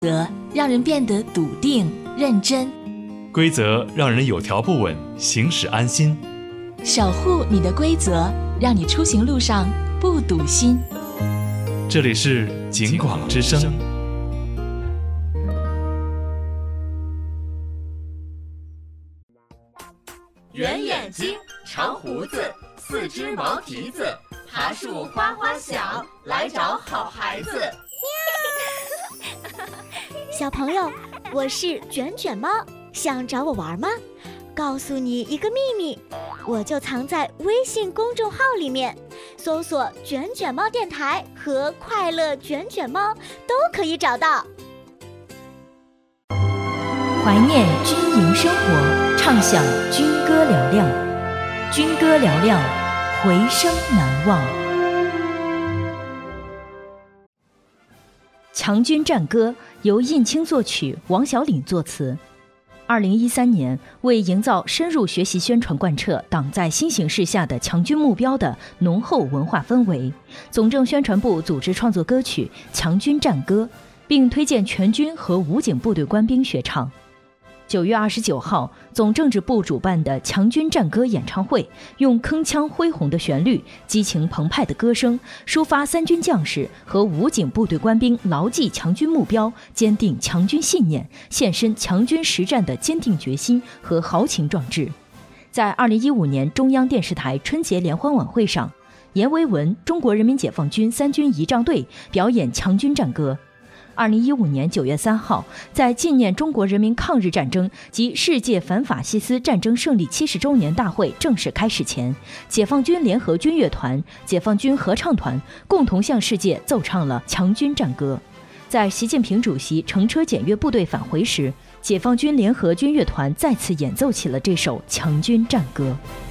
则让人变得笃定认真， 规则让人有条不紊，行驶安心。 守护你的规则，让你出行路上不堵心。 这里是警广之声。 圆眼睛，长胡子，四只毛蹄子，爬树哗哗响，来找好孩子。 小朋友，我是卷卷猫，想找我玩吗？告诉你一个秘密，我就藏在微信公众号里面，搜索卷卷猫电台和快乐卷卷猫都可以找到。 怀念军营生活，畅想军歌嘹亮，军歌嘹亮，回声难忘。强军战歌由印青作曲，王小岭作词。2013年，为营造深入学习宣传贯彻党在新形势下的强军目标的浓厚文化氛围，总政宣传部组织创作歌曲《强军战歌》，并推荐全军和武警部队官兵学唱。9月29号，总政治部主办的强军战歌演唱会，用铿锵恢宏的旋律、激情澎湃的歌声，抒发三军将士和武警部队官兵牢记强军目标、坚定强军信念、献身强军实战的坚定决心和豪情壮志。在2015年中央电视台春节联欢晚会上，阎维文、中国人民解放军三军仪仗队表演强军战歌。2015年9月3号，在纪念中国人民抗日战争及世界反法西斯战争胜利70周年大会正式开始前，解放军联合军乐团、解放军合唱团共同向世界奏唱了强军战歌。在习近平主席乘车检阅部队返回时，解放军联合军乐团再次演奏起了这首强军战歌。